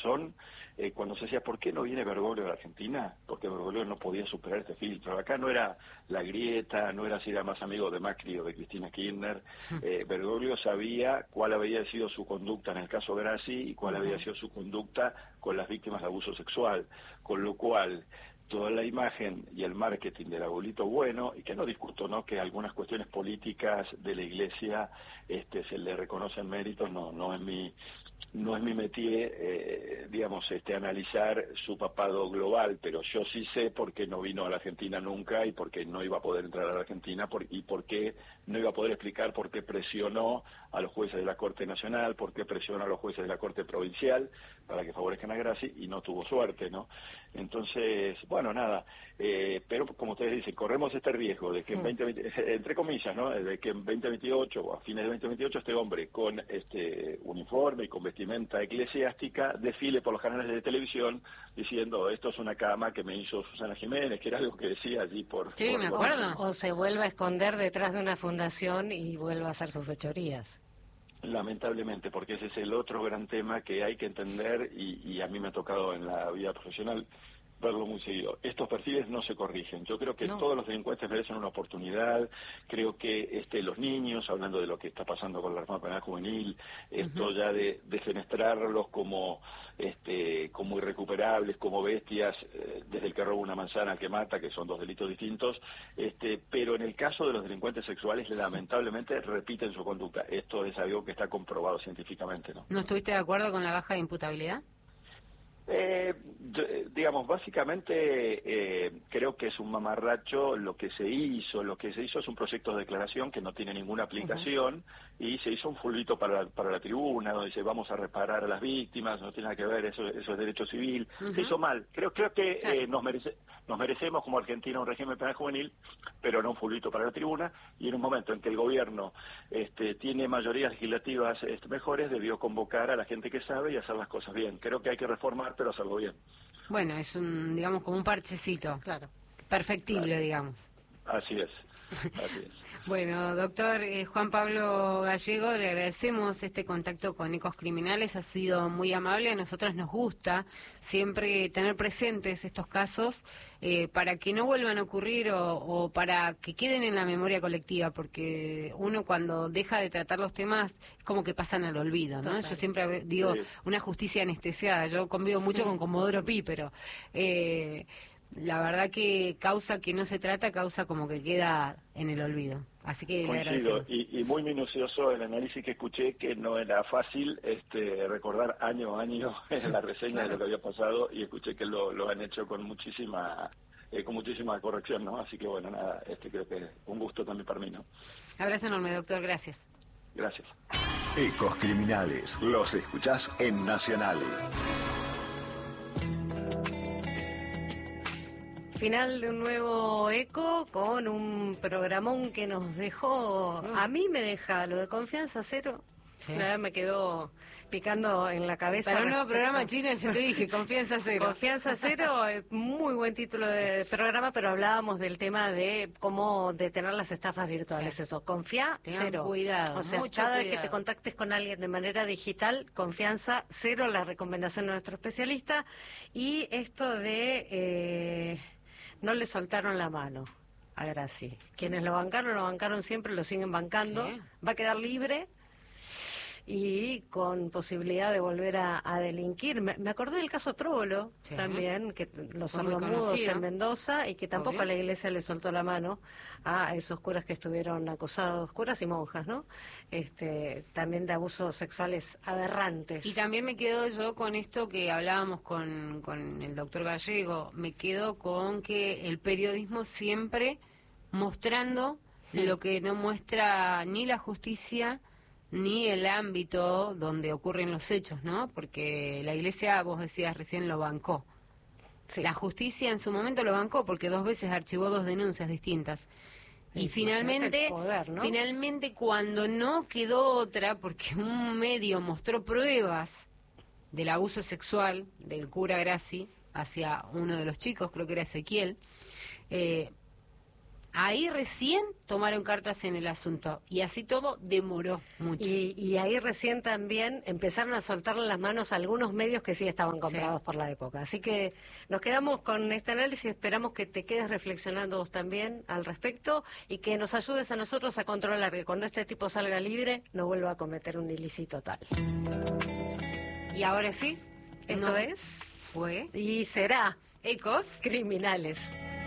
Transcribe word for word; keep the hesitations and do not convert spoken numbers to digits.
razón eh, cuando se decía, ¿por qué no viene Bergoglio a la Argentina? Porque Bergoglio no podía superar este filtro. Acá no era la grieta, no era si era más amigo de Macri o de Cristina Kirchner. Eh, Bergoglio sabía cuál había sido su conducta en el caso Grassi y cuál había sido su conducta con las víctimas de abuso sexual, con lo cual toda la imagen y el marketing del abuelito bueno, y que no discuto, ¿no?, que algunas cuestiones políticas de la Iglesia este, se le reconocen méritos, no, no es mi no es mi métier, eh, digamos, este, analizar su papado global, pero yo sí sé por qué no vino a la Argentina nunca y por qué no iba a poder entrar a la Argentina por, y por qué no iba a poder explicar por qué presionó a los jueces de la Corte Nacional, por qué presionó a los jueces de la Corte Provincial para que favorezcan a Grassi y no tuvo suerte, ¿no? Entonces, bueno, nada, eh, pero como ustedes dicen, corremos este riesgo de que en veinte veinte, entre comillas, ¿no?, de que en veinte veintiocho o a fines de veinte veintiocho este hombre con este uniforme y con vestimenta eclesiástica desfile por los canales de televisión diciendo esto es una cama que me hizo Susana Jiménez, que era algo que decía allí por... Sí, por, me por acuerdo. O, o se vuelva a esconder detrás de una fundación y vuelva a hacer sus fechorías. Lamentablemente, porque ese es el otro gran tema que hay que entender y, y a mí me ha tocado en la vida profesional verlo muy seguido. Estos perfiles no se corrigen. Yo creo que No. todos los delincuentes merecen una oportunidad. Creo que este los niños, hablando de lo que está pasando con la reforma penal juvenil, esto uh-huh. ya de defenestrarlos como este como irrecuperables, como bestias, eh, desde el que roba una manzana al que mata, que son dos delitos distintos, este pero en el caso de los delincuentes sexuales, lamentablemente repiten su conducta. Esto es algo que está comprobado científicamente, ¿no? ¿No estuviste de acuerdo con la baja de imputabilidad? Eh, digamos, básicamente eh, creo que es un mamarracho lo que se hizo. Lo que se hizo es un proyecto de declaración que no tiene ninguna aplicación uh-huh. y se hizo un fulbito para, para la tribuna, donde dice vamos a reparar a las víctimas, no tiene nada que ver, eso, eso es derecho civil. Uh-huh. Se hizo mal. Creo, creo que claro. eh, nos, merece, nos merecemos como Argentina un régimen penal juvenil, pero no un fulbito para la tribuna, y en un momento en que el gobierno este, tiene mayorías legislativas este, mejores, debió convocar a la gente que sabe y hacer las cosas bien. Creo que hay que reformar, pero hacerlo bien. Bueno, es un, digamos, como un parchecito, claro, perfectible, claro. digamos. Así es, así es. Bueno, doctor eh, Juan Pablo Gallego, le agradecemos este contacto con Ecos Criminales, ha sido muy amable, a nosotros nos gusta siempre tener presentes estos casos eh, para que no vuelvan a ocurrir o, o para que queden en la memoria colectiva, porque uno cuando deja de tratar los temas es como que pasan al olvido, ¿no? Total. Yo siempre digo, sí. una justicia anestesiada, yo convivo mucho con Comodoro Pi, pero... Eh, la verdad que causa que no se trata, causa como que queda en el olvido. Así que le agradecemos. Y, y muy minucioso el análisis que escuché, que no era fácil este recordar año a año la reseña claro. de lo que había pasado, y escuché que lo, lo han hecho con muchísima eh, con muchísima corrección, ¿no? Así que bueno, nada, este creo que un gusto también para mí, ¿no? Abrazo enorme, doctor, gracias. Gracias. Ecos Criminales, los escuchás en Nacional. Final de un nuevo Eco con un programón que nos dejó, a mí me deja lo de Confianza Cero, sí. Una vez me quedó picando en la cabeza. Para un nuevo programa chino, yo te dije, Confianza Cero. Confianza Cero, muy buen título de programa, pero hablábamos del tema de cómo detener las estafas virtuales, sí. Eso, confía Tengan cero. cuidado, o sea, mucho cada cuidado. vez que te contactes con alguien de manera digital, confianza cero, la recomendación de nuestro especialista, y esto de... Eh, no le soltaron la mano a Grassi. Quienes lo bancaron, lo bancaron siempre, lo siguen bancando. ¿Sí? Va a quedar libre y con posibilidad de volver a, a delinquir. Me, me acordé del caso Próbolo, sí. también, que los sordomudos en Mendoza, y que tampoco Obvio. La iglesia le soltó la mano a esos curas que estuvieron acosados, curas y monjas, ¿no? Este, también de abusos sexuales aberrantes. Y también me quedo yo con esto que hablábamos con, con el doctor Gallego, me quedo con que el periodismo siempre mostrando sí. lo que no muestra ni la justicia ni el ámbito donde ocurren los hechos, ¿no? Porque la iglesia, vos decías recién, lo bancó. Sí. La justicia en su momento lo bancó porque dos veces archivó dos denuncias distintas. Y, y finalmente, poder, ¿no? finalmente cuando no quedó otra, porque un medio mostró pruebas del abuso sexual del cura Grassi hacia uno de los chicos, creo que era Ezequiel, eh, Ahí recién tomaron cartas en el asunto y así todo demoró mucho. Y, y ahí recién también empezaron a soltarle las manos a algunos medios que sí estaban comprados sí. por la época. Así que nos quedamos con este análisis, esperamos que te quedes reflexionando vos también al respecto y que nos ayudes a nosotros a controlar que cuando este tipo salga libre no vuelva a cometer un ilícito tal. Y ahora sí, esto no es, fue y será Ecos Criminales.